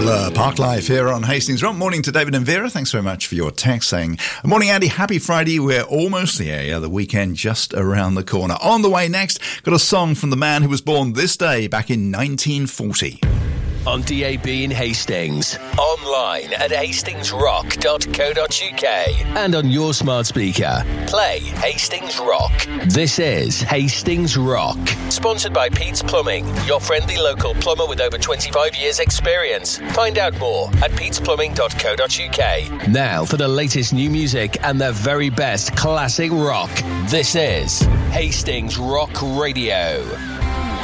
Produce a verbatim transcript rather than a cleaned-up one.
Blur, Park Life here on Hastings Rock. Morning to David and Vera. Thanks very much for your text saying, morning Andy, happy Friday. We're almost there. Yeah, the weekend just around the corner. On the way next, got a song from the man who was born this day back in nineteen forty. On D A B in Hastings, online at hastings rock dot co dot uk, and on your smart speaker. Play Hastings Rock. This is Hastings Rock. Sponsored by Pete's Plumbing, your friendly local plumber with over twenty-five years experience. Find out more at petes plumbing dot co dot uk. Now for the latest new music and the very best classic rock. This is Hastings Rock Radio.